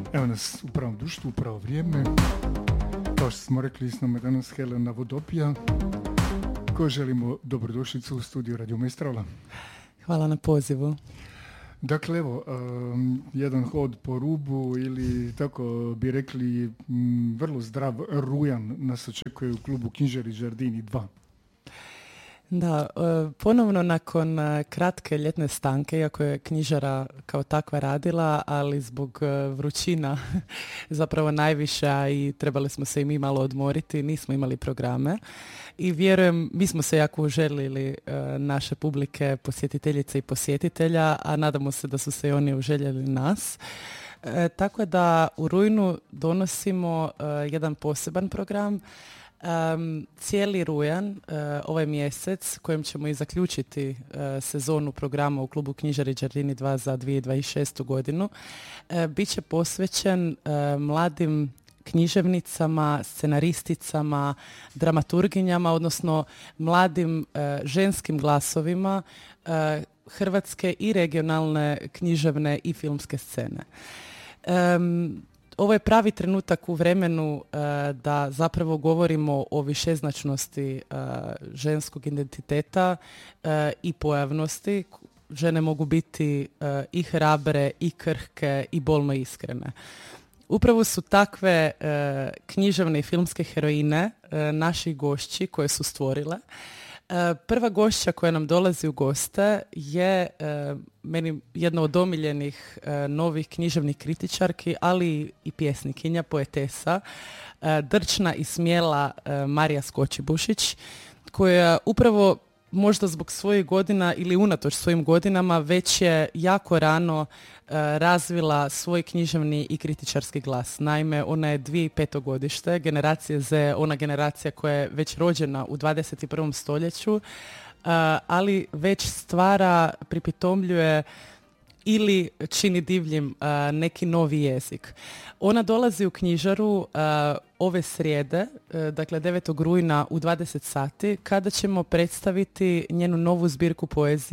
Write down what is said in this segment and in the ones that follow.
Evo nas u pravom društvu, u pravo vrijeme. Kao što smo rekli, s nama je danas Helena Vodopija, koju želimo dobrodošlicu u studiju Radio Mestral. Hvala na pozivu. Dakle, evo, jedan hod po rubu ili tako bi rekli vrlo zdrav rujan nas očekuje u klubu Knjižari Đardini 2. Da, ponovno nakon kratke ljetne stanke, iako je knjižara kao takva radila, ali zbog vrućina zapravo najviša i trebali smo se i mi malo odmoriti, nismo imali programe. I vjerujem, mi smo se jako uželjeli naše publike, posjetiteljice i posjetitelja, a nadamo se da su se i oni uželjeli nas. Tako da u rujnu donosimo jedan poseban program. Cijeli rujan, ovaj mjesec kojim ćemo i zaključiti sezonu programa u klubu Knjižari Đardini 2 za 2026. godinu, bit će posvećen mladim književnicama, scenaristicama, dramaturginjama, odnosno mladim ženskim glasovima hrvatske i regionalne književne i filmske scene. Ovo je pravi trenutak u vremenu da zapravo govorimo o višeznačnosti ženskog identiteta i pojavnosti. Žene mogu biti i hrabre, i krhke, i bolno iskrene. Upravo su takve književne i filmske heroine naših gošći koje su stvorile. Prva gošća koja nam dolazi u goste je meni jedna od omiljenih novih književnih kritičarki, ali i pjesnikinja, poetesa, drčna i smjela Marija Skočibušić, koja upravo možda zbog svojih godina ili unatoč svojim godinama već je jako rano razvila svoj književni i kritičarski glas. Naime, ona je 2005. godište, generacija Z, ona generacija koja je već rođena u 21. stoljeću, ali već stvara, pripitomljuje ili čini divljim neki novi jezik. Ona dolazi u knjižaru ove srijede, dakle 9. rujna u 20 sati, kada ćemo predstaviti njenu novu zbirku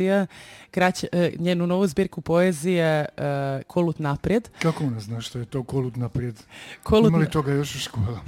poezije, Kolut naprijed. Kako ona zna što je to Kolut naprijed? Ima li toga još u školu?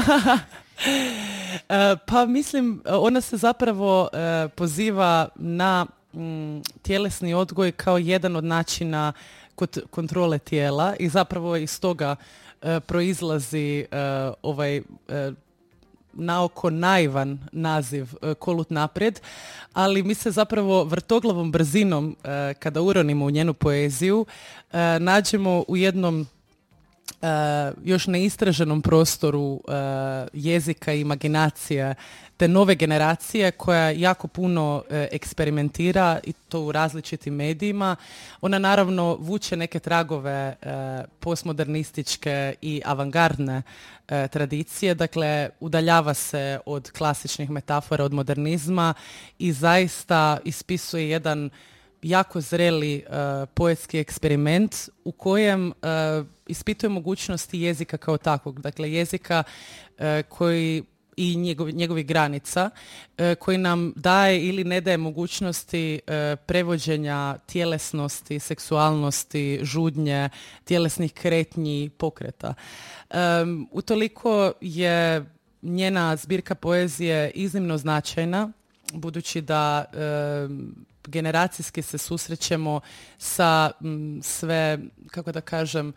Pa mislim, ona se zapravo poziva na tjelesni odgoj kao jedan od načina kontrole tijela i zapravo iz toga proizlazi ovaj naoko naivan naziv Kolut naprijed, ali mi se zapravo vrtoglavom brzinom kada uronimo u njenu poeziju nađemo u jednom još neistraženom prostoru jezika i imaginacije te nove generacije koja jako puno eksperimentira i to u različitim medijima. Ona naravno vuče neke tragove postmodernističke i avangardne tradicije, dakle udaljava se od klasičnih metafora, od modernizma i zaista ispisuje jedan jako zreli poetski eksperiment u kojem ispituje mogućnosti jezika kao takvog, dakle jezika koji i njegovih granica, koji nam daje ili ne daje mogućnosti prevođenja tjelesnosti, seksualnosti, žudnje, tjelesnih kretnji, pokreta. Utoliko je njena zbirka poezije iznimno značajna, budući da generacijski se susrećemo sa sve, kako da kažem,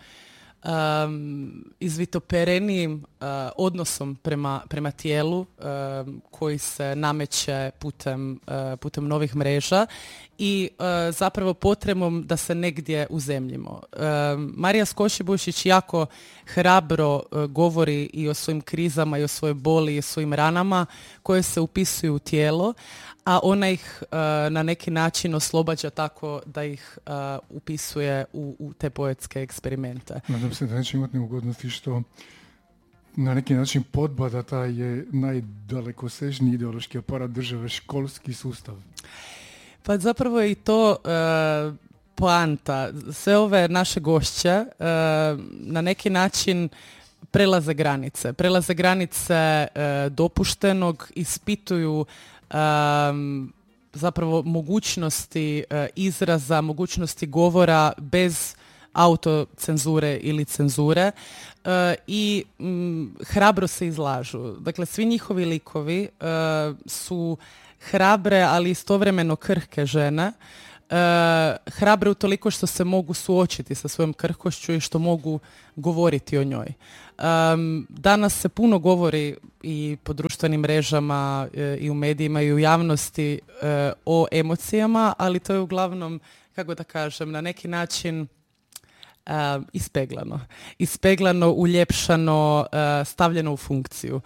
izvitoperenijim odnosom prema tijelu koji se nameće putem novih mreža i zapravo potrebom da se negdje uzemljimo. Marija Skočibušić jako hrabro govori i o svojim krizama i o svojoj boli i o svojim ranama koje se upisuju u tijelo, a ona ih na neki način oslobađa tako da ih upisuje u te poetske eksperimente. Nadam se da neće imati neugodnosti što na neki način podbada taj je najdalekosežniji ideološki aparat države, školski sustav. Pa zapravo je i to poanta. Sve ove naše gošće na neki način prelaze granice dopuštenog, ispituju zapravo mogućnosti izraza, mogućnosti govora bez autocenzure ili cenzure i hrabro se izlažu. Dakle, svi njihovi likovi su hrabre, ali istovremeno krhke žene. Hrabre utoliko što se mogu suočiti sa svojom krhkošću i što mogu govoriti o njoj. Danas se puno govori i po društvenim mrežama i u medijima i u javnosti o emocijama, ali to je uglavnom, kako da kažem, na neki način ispeglano, uljepšano, stavljeno u funkciju.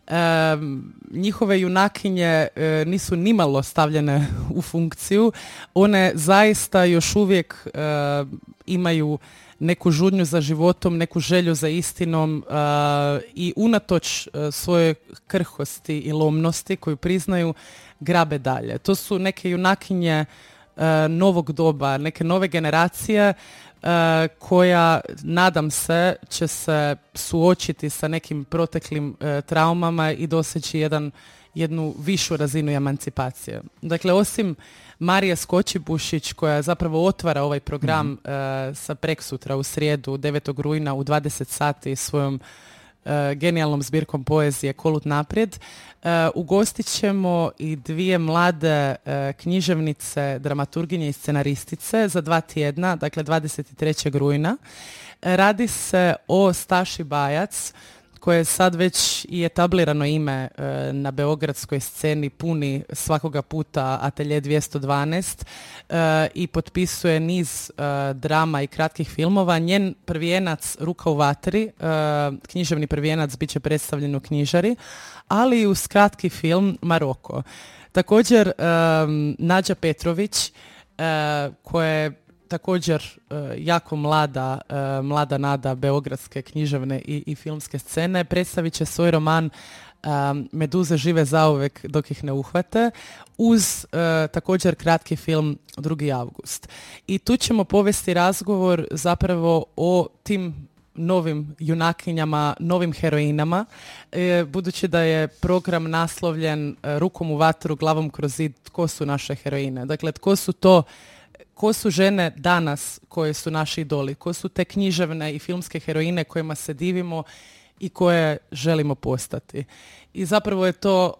Njihove junakinje nisu nimalo stavljene u funkciju, one zaista još uvijek imaju neku žudnju za životom, neku želju za istinom i unatoč svoje krhkosti i lomnosti koju priznaju, grabe dalje. To su neke junakinje novog doba, neke nove generacije koja, nadam se, će se suočiti sa nekim proteklim traumama i doseći jednu višu razinu emancipacije. Dakle, osim Marije Skočibušić, koja zapravo otvara ovaj program sa preksutra u srijedu 9. rujna u 20 sati svojom genijalnom zbirkom poezije Kolut naprijed, ugostit ćemo i dvije mlade književnice, dramaturginje i scenaristice za 2 tjedna, dakle 23. rujna. Radi se o Staši Bajac, koje je sad već i etablirano ime na beogradskoj sceni, puni svakoga puta Atelje 212 i potpisuje niz drama i kratkih filmova. Njen prvijenac Ruka u vatri, književni prvijenac, bit će predstavljen u knjižari, ali i uz kratki film Maroko. Također Nađa Petrović, koja je također jako mlada nada beogradske književne i filmske scene, predstavit će svoj roman Meduze žive zauvek dok ih ne uhvate, uz također kratki film 2. august. I tu ćemo povesti razgovor zapravo o tim novim junakinjama, novim heroinama, budući da je program naslovljen Rukom u vatru, glavom kroz zid, tko su naše heroine. Dakle, ko su žene danas koje su naši idoli, ko su te književne i filmske heroine kojima se divimo i koje želimo postati. I zapravo je to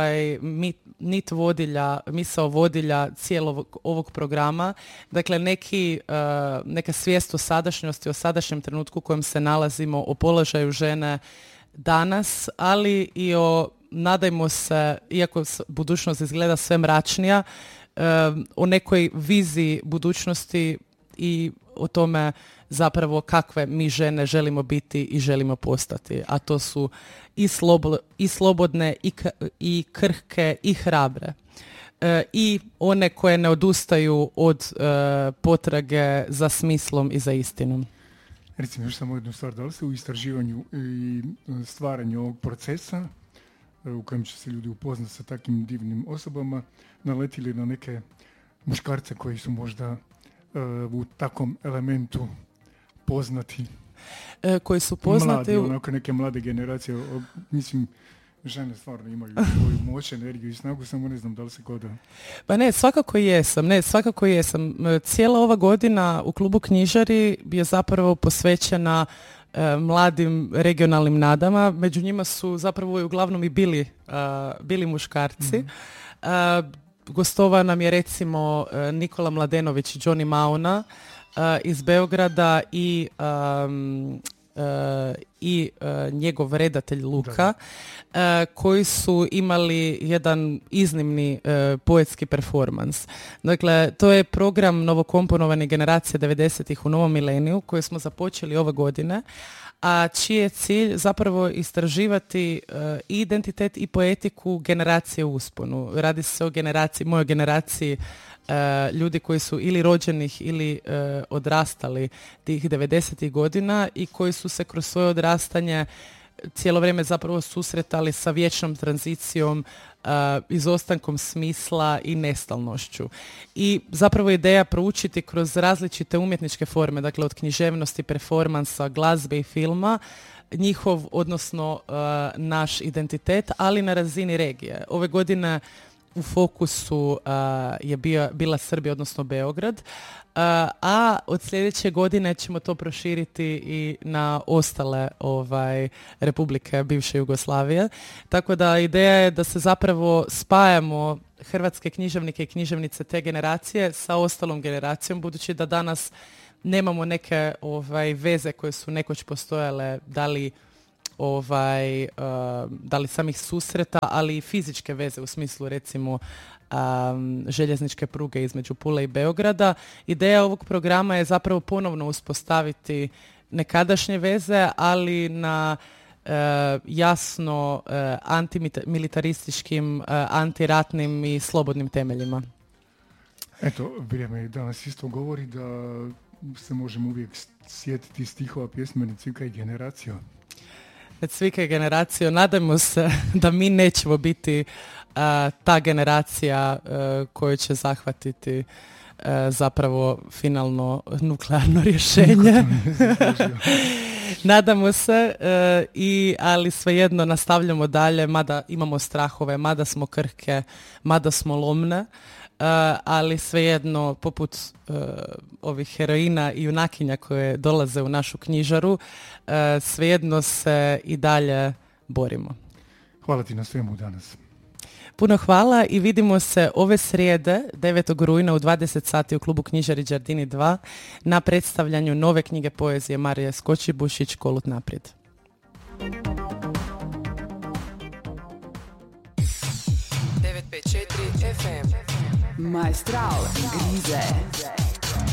misao vodilja cijelog ovog programa. Dakle, neka svijest o sadašnjosti, o sadašnjem trenutku u kojem se nalazimo, o položaju žene danas, ali i nadajmo se, iako budućnost izgleda sve mračnija, o nekoj viziji budućnosti i o tome zapravo kakve mi žene želimo biti i želimo postati. A to su i slobodne i krhke i hrabre. I one koje ne odustaju od potrage za smislom i za istinom. Recimo još samo jednu stvar, da li ste u istraživanju i stvaranju ovog procesa u kojem će se ljudi upoznati sa takvim divnim osobama, naletili na neke muškarce koji su možda u takvom elementu poznati? Koji su poznati... Mladi, onako neke mlade generacije. Mislim, žene stvarno imaju svoju moć, energiju i snagu, samo ne znam da li se koda. Pa ne, svakako jesam. Cijela ova godina u klubu Knjižari je zapravo posvećena mladim regionalnim nadama. Među njima su zapravo uglavnom i bili muškarci. Gostovao nam je recimo Nikola Mladenović i Johnny Mauna iz Beograda i njegov redatelj Luka, koji su imali jedan iznimni poetski performans. Dakle, to je program novokomponovane generacije 90-ih u novom mileniju koji smo započeli ove godine, a čiji je cilj zapravo istraživati i identitet i poetiku generacije u usponu. Radi se o mojoj generaciji ljudi koji su ili rođenih ili odrastali tih 90-ih godina i koji su se kroz svoje odrastanje cijelo vrijeme zapravo susretali sa vječnom tranzicijom, izostankom smisla i nestalnošću. I zapravo ideja proučiti kroz različite umjetničke forme, dakle od književnosti, performansa, glazbe i filma, njihov, odnosno naš identitet, ali na razini regije. Ove godine u fokusu je bila Srbija, odnosno Beograd, a od sljedeće godine ćemo to proširiti i na ostale republike bivše Jugoslavije. Tako da ideja je da se zapravo spajamo hrvatske književnike i književnice te generacije sa ostalom generacijom, budući da danas nemamo neke veze koje su nekoć postojale, da li samih susreta, ali i fizičke veze u smislu recimo željezničke pruge između Pule i Beograda. Ideja ovog programa je zapravo ponovno uspostaviti nekadašnje veze, ali na jasno antimilitarističkim, antiratnim i slobodnim temeljima. Eto, vrijeme danas isto govori da se možemo uvijek sjetiti stihova pjesme Cvika i generacija. Cvika i generacija, nadajmo se da mi nećemo biti ta generacija koju će zahvatiti zapravo finalno nuklearno rješenje. Nadamo se, ali svejedno nastavljamo dalje, mada imamo strahove, mada smo krhke, mada smo lomne, ali svejedno poput ovih heroina i junakinja koje dolaze u našu knjižaru, svejedno se i dalje borimo. Hvala ti na svemu danas. Puno hvala i vidimo se ove srijede 9. rujna u 20 sati u klubu knjižari Đardini 2 na predstavljanju nove knjige poezije Marije Skočibušić Kolut naprijed. 954 FM Maestral Grize